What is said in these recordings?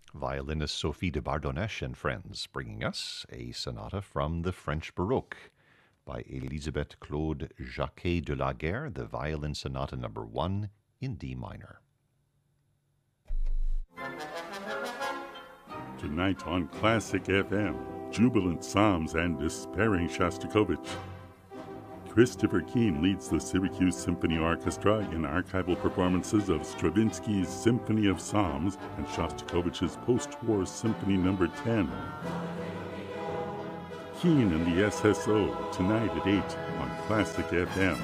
Violinist Sophie de Bardonèche and friends, bringing us a sonata from the French Baroque by Elisabeth Claude Jacquet de la Guerre, the Violin Sonata Number 1 in D minor. Tonight on Classic FM, jubilant psalms and despairing Shostakovich. Christopher Keane leads the Syracuse Symphony Orchestra in archival performances of Stravinsky's Symphony of Psalms and Shostakovich's post-war Symphony No. 10. Keane and the SSO, tonight at 8 on Classic FM.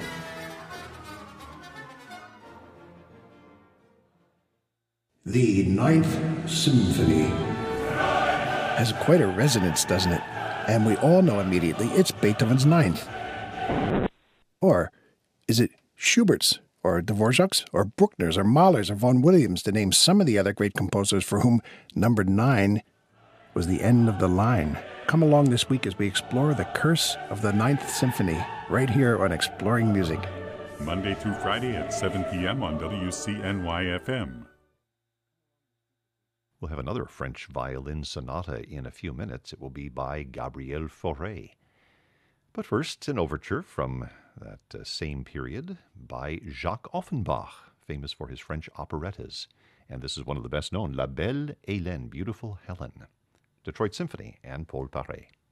The Ninth Symphony has quite a resonance, doesn't it? And we all know immediately it's Beethoven's Ninth. Or is it Schubert's, or Dvorak's, or Bruckner's, or Mahler's, or Vaughan Williams, to name some of the other great composers for whom number 9 was the end of the line? Come along this week as we explore the curse of the Ninth Symphony, right here on Exploring Music. Monday through Friday at 7 p.m. on WCNY-FM. We'll have another French violin sonata in a few minutes. It will be by Gabriel Fauré. But first, an overture from that same period by Jacques Offenbach, famous for his French operettas. And this is one of the best known, La Belle Hélène, Beautiful Helen. Detroit Symphony and Paul Paré.